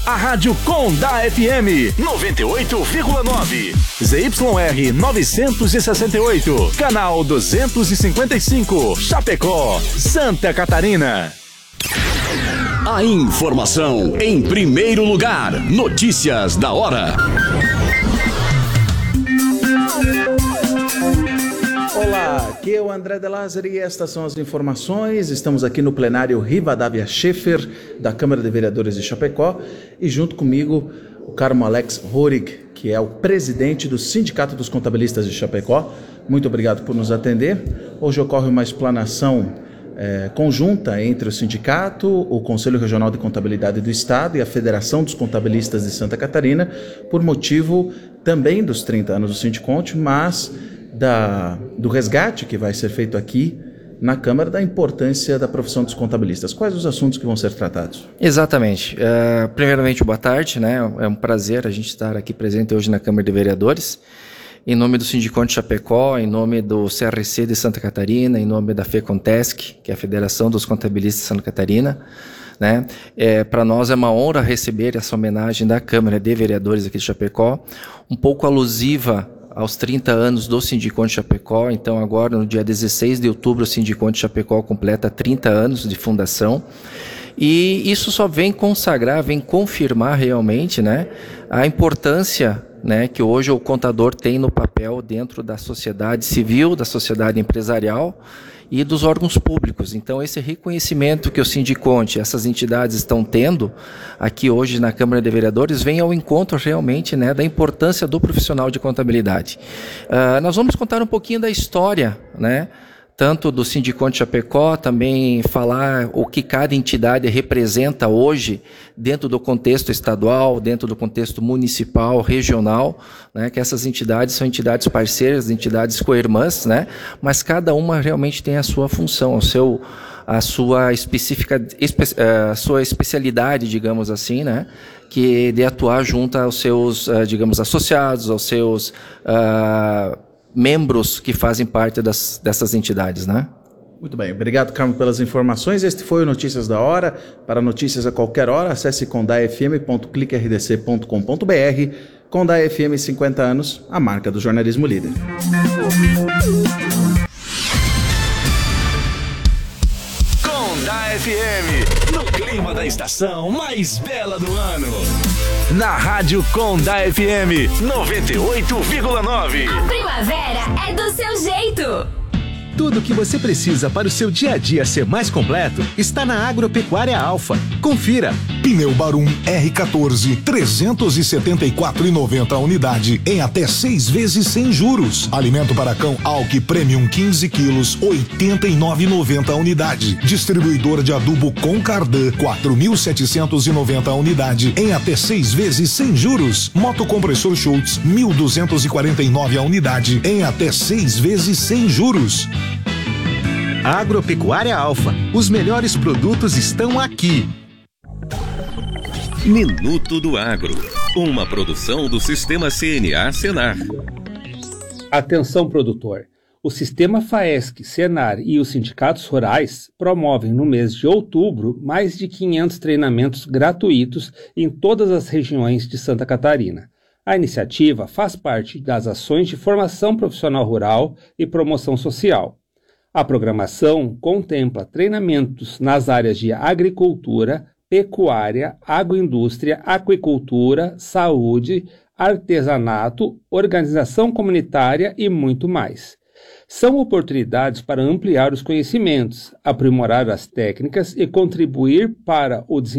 A Rádio Com da FM 98,9. ZYR 968. Canal 255. Chapecó, Santa Catarina. A informação em primeiro lugar. Notícias da hora. Olá, aqui é o André de Lázaro e estas são as informações. Estamos aqui no plenário Rivadavia Schaefer, da Câmara de Vereadores de Chapecó, e junto comigo o Carmo Alex Rohrig, que é o presidente do Sindicato dos Contabilistas de Chapecó. Muito obrigado por nos atender. Hoje ocorre uma explanação conjunta entre o sindicato, o Conselho Regional de Contabilidade do Estado e a Federação dos Contabilistas de Santa Catarina, por motivo também dos 30 anos do Sindiconte, mas do resgate que vai ser feito aqui na Câmara da importância da profissão dos contabilistas. Quais os assuntos que vão ser tratados? Exatamente. Primeiramente, boa tarde, né? É um prazer a gente estar aqui presente hoje na Câmara de Vereadores. Em nome do Sindiconte Chapecó, em nome do CRC de Santa Catarina, em nome da FECONTESC, que é a Federação dos Contabilistas de Santa Catarina, né? Para nós é uma honra receber essa homenagem da Câmara de Vereadores aqui de Chapecó, um pouco alusiva aos 30 anos do Sindiconte Chapecó. Então agora, no dia 16 de outubro, o Sindiconte Chapecó completa 30 anos de fundação. E isso só vem consagrar, vem confirmar realmente, né, a importância, né, que hoje o contador tem no papel dentro da sociedade civil, da sociedade empresarial e dos órgãos públicos. Então esse reconhecimento que o Sindiconte, essas entidades estão tendo aqui hoje na Câmara de Vereadores, vem ao encontro realmente, né, da importância do profissional de contabilidade. Nós vamos contar um pouquinho da história, né, tanto do Sindiconte Chapecó, também falar o que cada entidade representa hoje dentro do contexto estadual, dentro do contexto municipal, regional, né, que essas entidades são entidades parceiras, entidades co-irmãs, né, mas cada uma realmente tem a sua função, a sua especialidade, digamos assim, né, que de atuar junto aos seus, digamos, associados, aos seus membros que fazem parte dessas entidades, né? Muito bem, obrigado, Carmo, pelas informações. Este foi o Notícias da Hora. Para notícias a qualquer hora, acesse condafm.cliquerdc.com.br. Conda FM 50 anos, a marca do jornalismo líder. Conda FM, no clima da estação mais bela do ano. Na Rádio Conda FM 98,9. A primavera é do seu jeito. Tudo o que você precisa para o seu dia a dia ser mais completo está na Agropecuária Alfa. Confira. Pneu Barum R14, 374,90 a unidade, em até 6 vezes sem juros. Alimento para cão Alck Premium 15 quilos, 89,90 a unidade. Distribuidor de adubo Concardan, 4.790 a unidade, em até 6 vezes sem juros. Motocompressor Schultz, 1.249 a unidade, em até 6 vezes sem juros. Agropecuária Alfa. Os melhores produtos estão aqui. Minuto do Agro. Uma produção do Sistema CNA Senar. Atenção, produtor. O Sistema FAESC, Senar e os sindicatos rurais promovem no mês de outubro mais de 500 treinamentos gratuitos em todas as regiões de Santa Catarina. A iniciativa faz parte das ações de formação profissional rural e promoção social. A programação contempla treinamentos nas áreas de agricultura, pecuária, agroindústria, aquicultura, saúde, artesanato, organização comunitária e muito mais. São oportunidades para ampliar os conhecimentos, aprimorar as técnicas e contribuir para o desenvolvimento